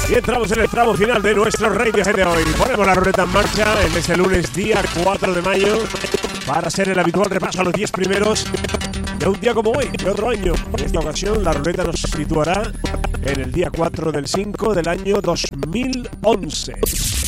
Y entramos en el tramo final de nuestro Radio G de hoy. Ponemos la ruleta en marcha en este lunes, día 4 de mayo, para hacer el habitual repaso a los 10 primeros de un día como hoy, de otro año. En esta ocasión, la ruleta nos situará en el día 4 del 5 del año 2011.